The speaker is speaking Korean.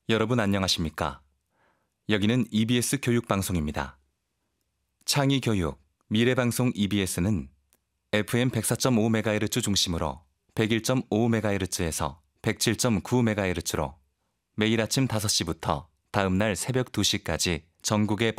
여러분 안녕하십니까? 여기는 EBS 교육방송입니다. 창의교육, 미래방송 EBS는 FM 104.5MHz 중심으로 101.5MHz에서 107.9MHz로 매일 아침 5시부터 다음 날 새벽 2시까지 전국의